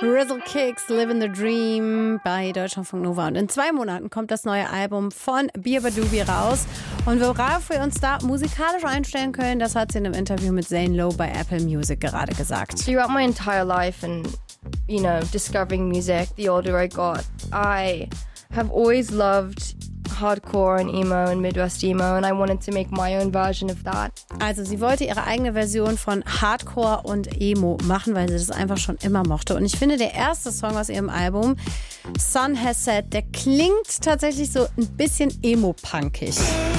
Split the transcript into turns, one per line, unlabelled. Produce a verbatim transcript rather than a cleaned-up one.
Rizzle Kicks, Livin' the Dream bei Deutschlandfunk Nova. Und in zwei Monaten kommt das neue Album von Beabadoobie raus. Und worauf wir uns da musikalisch einstellen können, das hat sie in einem Interview mit Zane Lowe bei Apple Music gerade gesagt.
Throughout my entire life and, you know, discovering music, the older I got, I have always loved Hardcore and Emo and Midwest Emo and I wanted to make my own version of that.
Also sie wollte ihre eigene Version von Hardcore und Emo machen, weil sie das einfach schon immer mochte. Und ich finde, der erste Song aus ihrem Album, Sun Has Set, der klingt tatsächlich so ein bisschen emo-punkig.